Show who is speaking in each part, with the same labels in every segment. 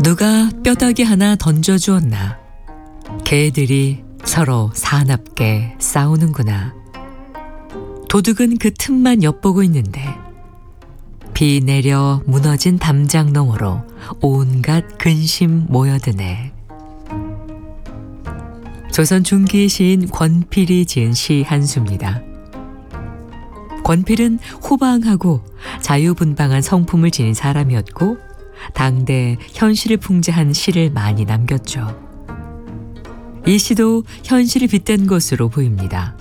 Speaker 1: 누가 뼈다귀 하나 던져주었나. 개들이 서로 사납게 싸우는구나. 도둑은 그 틈만 엿보고 있는데 비 내려 무너진 담장 너머로 온갖 근심 모여드네. 조선 중기 시인 권필이 지은 시 한 수입니다. 권필은 호방하고 자유분방한 성품을 지닌 사람이었고 당대 현실을 풍자한 시를 많이 남겼죠. 이 시도 현실을 빗댄 것으로 보입니다.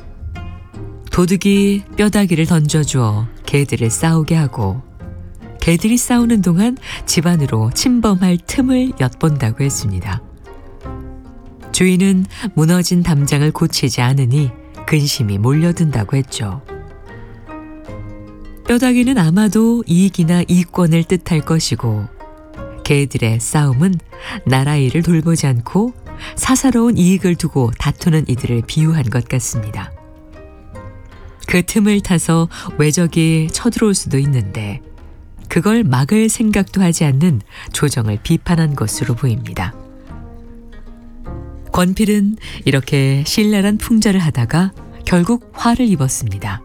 Speaker 1: 도둑이 뼈다귀를 던져주어 개들을 싸우게 하고 개들이 싸우는 동안 집안으로 침범할 틈을 엿본다고 했습니다. 주인은 무너진 담장을 고치지 않으니 근심이 몰려든다고 했죠. 뼈다귀는 아마도 이익이나 이권을 뜻할 것이고 개들의 싸움은 나라 일을 돌보지 않고 사사로운 이익을 두고 다투는 이들을 비유한 것 같습니다. 그 틈을 타서 외적이 쳐들어올 수도 있는데 그걸 막을 생각도 하지 않는 조정을 비판한 것으로 보입니다. 권필은 이렇게 신랄한 풍자를 하다가 결국 화를 입었습니다.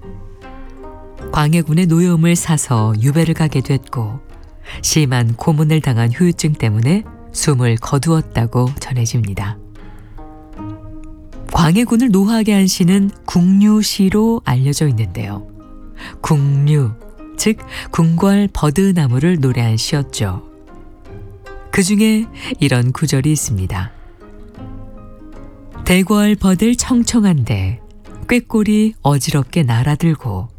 Speaker 1: 광해군의 노여움을 사서 유배를 가게 됐고 심한 고문을 당한 후유증 때문에 숨을 거두었다고 전해집니다. 광해군을 노하게 한 시는 궁류시로 알려져 있는데요. 궁류, 즉 궁궐 버드나무를 노래한 시였죠. 그 중에 이런 구절이 있습니다. 대궐 버들 청청한데 꾀꼬리 어지럽게 날아들고